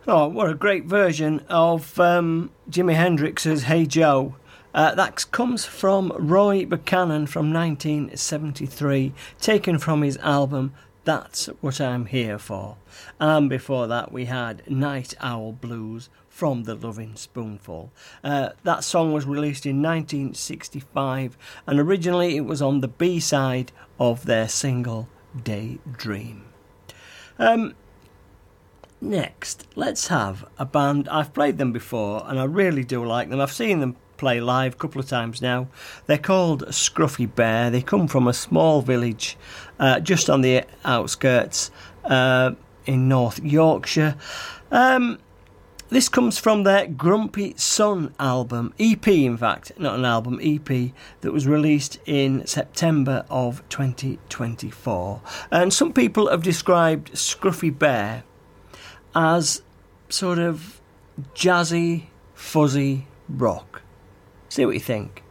Oh, what a great version of Jimi Hendrix's Hey Joe. That comes from Roy Buchanan from 1973, taken from his album That's What I'm Here For. And before that we had Night Owl Blues from The Loving Spoonful. That song was released in 1965 and originally it was on the B-side of their single Daydream. Next, let's have a band. I've played them before and I really do like them. I've seen them play live a couple of times now. They're called Scruffy Bear. They come from a small village just on the outskirts in North Yorkshire. This comes from their Grumpy Sun album, EP in fact, not an album, EP, that was released in September of 2024. And some people have described Scruffy Bear as sort of jazzy, fuzzy rock. See what you think.